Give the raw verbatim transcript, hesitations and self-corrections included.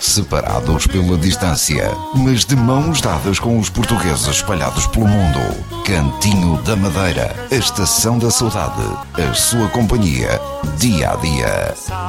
separados pela distância, mas de mãos dadas com os portugueses espalhados pelo mundo. Cantinho da Madeira, a estação da saudade, a sua companhia, dia a dia.